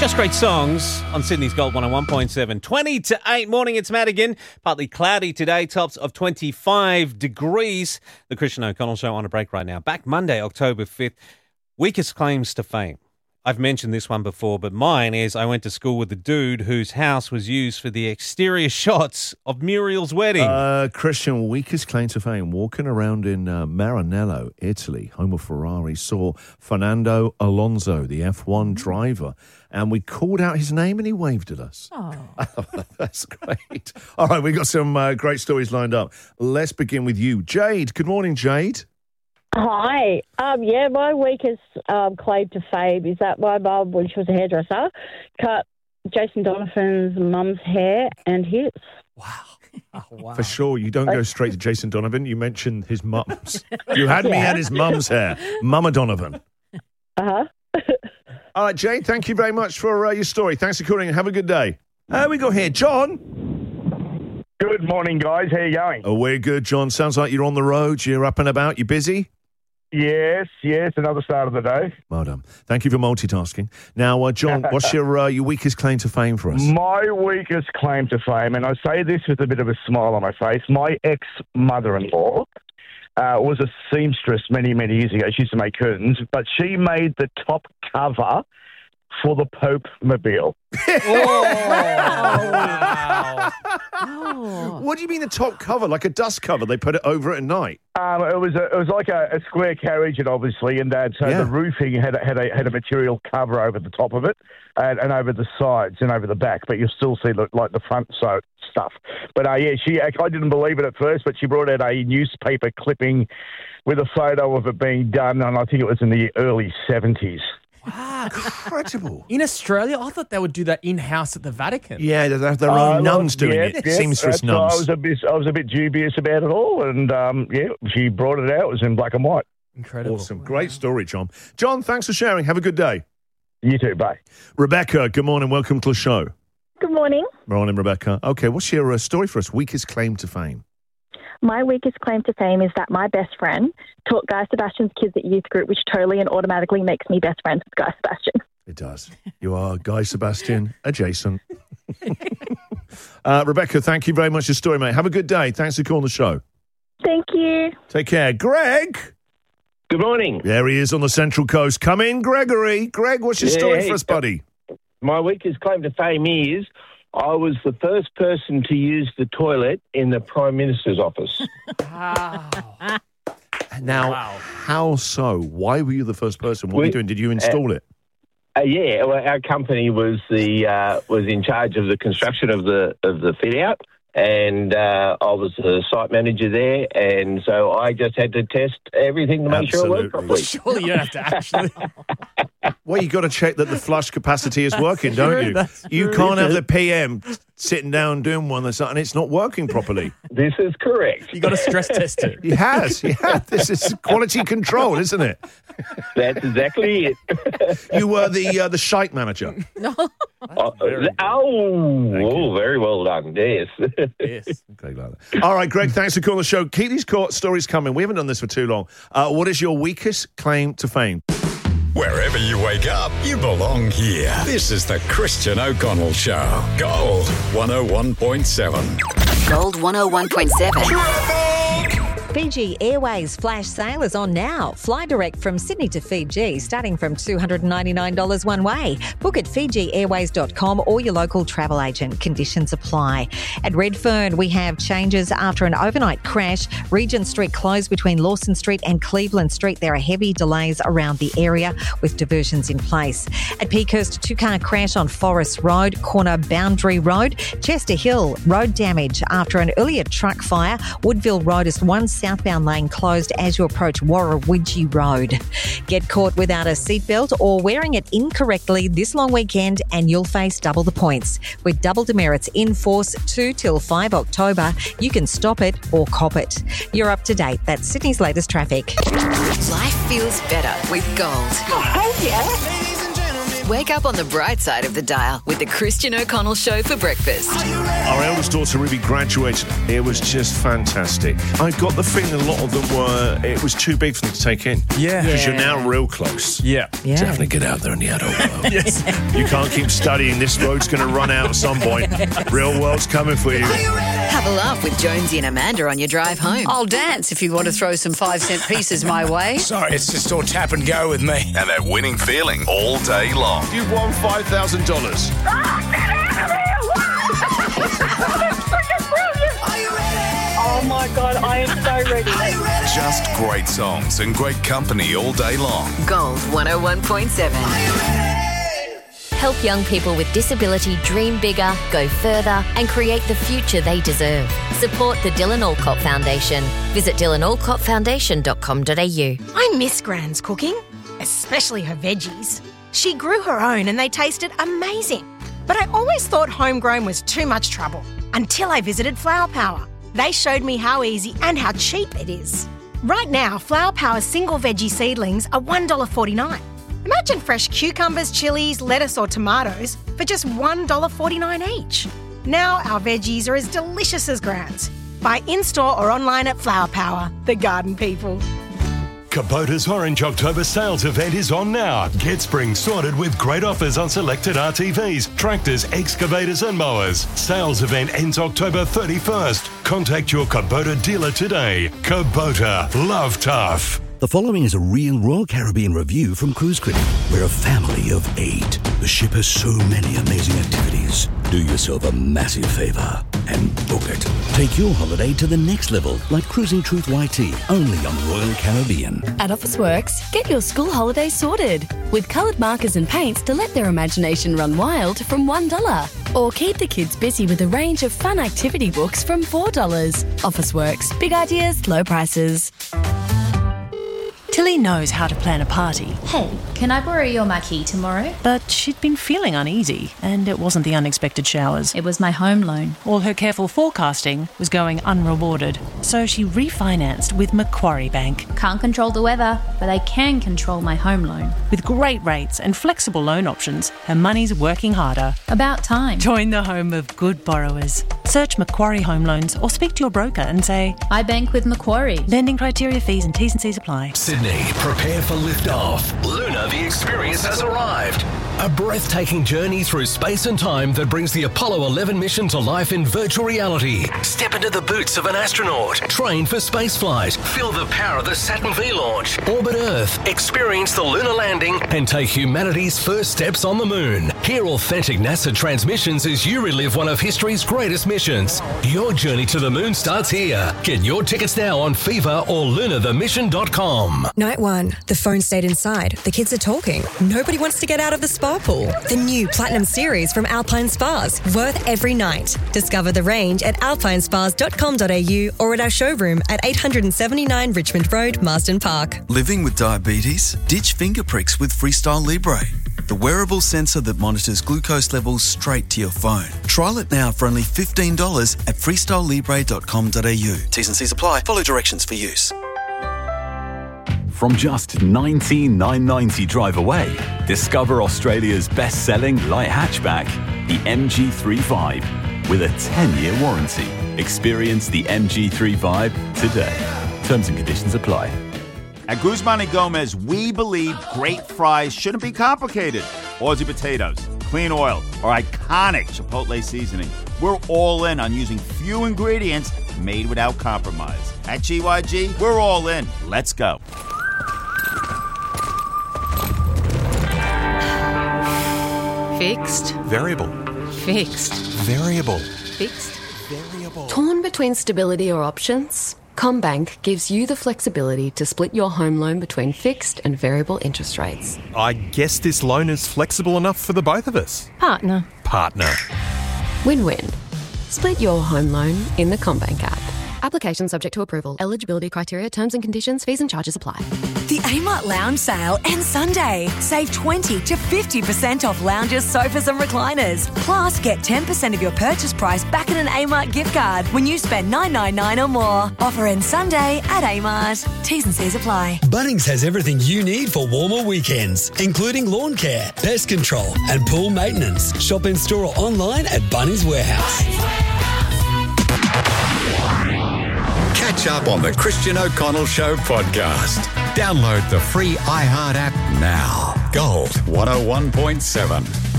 Just great songs on Sydney's Gold 101.7. 20 to 8 morning, it's Madigan. Partly cloudy today, tops of 25 degrees. The Christian O'Connell Show on a break right now. Back Monday, October 5th. Weakest claims to fame. I've mentioned this one before, but mine is I went to school with a dude whose house was used for the exterior shots of Muriel's wedding. Christian, weakest claim to fame. Walking around in Maranello, Italy, home of Ferrari, saw Fernando Alonso, the F1 driver, and we called out his name and he waved at us. Oh. That's great. All right, we've got some great stories lined up. Let's begin with you. Jade. Good morning, Jade. Hi. My weakest claim to fame is that my mum, when she was a hairdresser, cut Jason Donovan's mum's hair and his. Wow. Oh, wow. For sure, you don't go straight to Jason Donovan. You mentioned his mum's. You had me at his mum's hair. Mama Donovan. Uh-huh. All right, Jade, thank you very much for your story. Thanks for calling and have a good day. We go here. John. Good morning, guys. How you going? Oh, we're good, John. Sounds like you're on the road. You're up and about. You busy? Yes. Another start of the day. Well done. Thank you for multitasking. Now, John, what's your weakest claim to fame for us? My weakest claim to fame, and I say this with a bit of a smile on my face, my ex-mother-in-law was a seamstress many, many years ago. She used to make curtains, but she made the top cover for the Pope Mobile. Wow. Oh. What do you mean the top cover? Like a dust cover? They put it over at night? It was like a square carriage, and obviously, and so the roofing had a material cover over the top of it, and over the sides and over the back. But you still see like the front stuff. But I didn't believe it at first, but she brought out a newspaper clipping with a photo of it being done, and I think it was in the early 70s. Wow. Incredible. In Australia, I thought they would do that in-house at the Vatican. Yeah, they have their own nuns doing it. Seamstress nuns. I was a bit dubious about it all, and she brought it out. It was in black and white. Incredible. Awesome. Great story, John. John, thanks for sharing. Have a good day. You too. Bye. Rebecca, good morning. Welcome to the show. Good morning. Morning, Rebecca. Okay, what's your story for us? Weakest claim to fame. My weakest claim to fame is that my best friend taught Guy Sebastian's kids at youth group, which totally and automatically makes me best friends with Guy Sebastian. It does. You are Guy Sebastian adjacent. Rebecca, thank you very much for your story, mate. Have a good day. Thanks for calling the show. Thank you. Take care. Greg. Good morning. There he is on the Central Coast. Come in, Gregory. Greg, what's your story for us, buddy? My weakest claim to fame is I was the first person to use the toilet in the Prime Minister's office. Wow. Now, how so? Why were you the first person? What were you doing? Did you install it? Well, our company was in charge of the construction of the fit out, and I was the site manager there, and so I just had to test everything to make sure it worked properly. Surely you don't have to actually. Well, you got to check that the flush capacity is working, don't you? That's You true. can't have the PM sitting down doing one and it's not working properly. This is correct. You got to stress test it. He has. Yeah, this is quality control, isn't it? That's exactly it. You were the shite manager. Very well done. Yes. Yes. Okay, like that. All right, Greg, thanks for calling the show. Keep these stories coming. We haven't done this for too long. What is your weakest claim to fame? Wherever you wake up, you belong here. This is the Christian O'Connell Show. Gold 101.7. Gold 101.7. Fiji Airways flash sale is on now. Fly direct from Sydney to Fiji, starting from $299 one way. Book at FijiAirways.com or your local travel agent. Conditions apply. At Redfern, we have changes after an overnight crash. Regent Street closed between Lawson Street and Cleveland Street. There are heavy delays around the area with diversions in place. At Peakhurst, a two-car crash on Forest Road, corner Boundary Road. Chester Hill, road damage after an earlier truck fire. Woodville Road is one southbound lane closed as you approach Warrawidgee Road. Get caught without a seatbelt or wearing it incorrectly this long weekend and you'll face double the points. With double demerits in force 2 till 5 October, you can stop it or cop it. You're up to date. That's Sydney's latest traffic. Life feels better with Gold. Oh, yeah. Ladies and gentlemen, Wake up on the bright side of the dial with the Christian O'Connell Show for breakfast. Our eldest daughter Ruby graduated. It was just fantastic. I got the feeling a lot of them it was too big for them to take in. Yeah. Because you're now real close. Yeah. Definitely get out there in the adult world. Yes. You can't keep studying. This road's going to run out at some point. Real world's coming for you. Have a laugh with Jonesy and Amanda on your drive home. I'll dance if you want to throw some 5-cent pieces my way. Sorry, it's just all tap and go with me. And that winning feeling all day long. You've won $5,000. Oh my God, I am so ready. Just great songs and great company all day long. Gold 101.7. Help young people with disability dream bigger, go further and create the future they deserve. Support the Dylan Alcott Foundation. Visit dylanalcottfoundation.com.au. I miss Gran's cooking, especially her veggies. She grew her own and they tasted amazing. But I always thought homegrown was too much trouble until I visited Flower Power. They showed me how easy and how cheap it is. Right now, Flower Power's single veggie seedlings are $1.49. Imagine fresh cucumbers, chilies, lettuce or tomatoes for just $1.49 each. Now our veggies are as delicious as Gran's. Buy in-store or online at Flower Power, the garden people. Kubota's Orange October sales event is on now. Get spring sorted with great offers on selected RTVs, tractors, excavators and mowers. Sales event ends October 31st. Contact your Kubota dealer today. Kubota, love tough. The following is a real Royal Caribbean review from Cruise Critic. We're a family of 8. The ship has so many amazing activities. Do yourself a massive favour and book it. Take your holiday to the next level, like Cruising Truth YT, only on Royal Caribbean. At Officeworks, get your school holidays sorted with coloured markers and paints to let their imagination run wild from $1. Or keep the kids busy with a range of fun activity books from $4. Officeworks, big ideas, low prices. Tilly knows how to plan a party. Hey, can I borrow your marquee tomorrow? But she'd been feeling uneasy, and it wasn't the unexpected showers. It was my home loan. All her careful forecasting was going unrewarded, so she refinanced with Macquarie Bank. Can't control the weather, but I can control my home loan. With great rates and flexible loan options, her money's working harder. About time. Join the home of good borrowers. Search Macquarie Home Loans or speak to your broker and say, I bank with Macquarie. Lending criteria, fees and T's and C's apply. Sydney, prepare for liftoff. Lunar, the experience has arrived. A breathtaking journey through space and time that brings the Apollo 11 mission to life in virtual reality. Step into the boots of an astronaut. Train for spaceflight. Feel the power of the Saturn V launch. Orbit Earth. Experience the lunar landing and take humanity's first steps on the moon. Hear authentic NASA transmissions as you relive one of history's greatest missions. Your journey to the moon starts here. Get your tickets now on Fever or lunarthemission.com. Night 1. The phone stayed inside. The kids are talking. Nobody wants to get out of the spa pool. The new Platinum Series from Alpine Spas. Worth every night. Discover the range at alpinespas.com.au or at our showroom at 879 Richmond Road, Marsden Park. Living with diabetes? Ditch finger pricks with Freestyle Libre. The wearable sensor that monitors glucose levels straight to your phone. Trial it now for only $15 at freestylelibre.com.au. T's and C's apply. Follow directions for use. From just $19,990 drive away, discover Australia's best-selling light hatchback, the MG35, with a 10-year warranty. Experience the MG35 today. Terms and conditions apply. At Guzman y Gomez, we believe great fries shouldn't be complicated. Aussie potatoes, clean oil, or iconic Chipotle seasoning. We're all in on using few ingredients made without compromise. At GYG, we're all in. Let's go. Fixed. Variable. Fixed. Variable. Fixed. Variable. Torn between stability or options? CommBank gives you the flexibility to split your home loan between fixed and variable interest rates. I guess this loan is flexible enough for the both of us. Partner. Win-win. Split your home loan in the CommBank app. Application subject to approval. Eligibility criteria, terms and conditions, fees and charges apply. The Amart Lounge sale ends Sunday. Save 20 to 50% off lounges, sofas and recliners. Plus, get 10% of your purchase price back in an Amart gift card when you spend $9.99 or more. Offer ends Sunday at Amart. T's and C's apply. Bunnings has everything you need for warmer weekends, including lawn care, pest control and pool maintenance. Shop in store or online at Bunnings Warehouse. Catch up on the Christian O'Connell Show podcast. Download the free iHeart app now. Gold 101.7.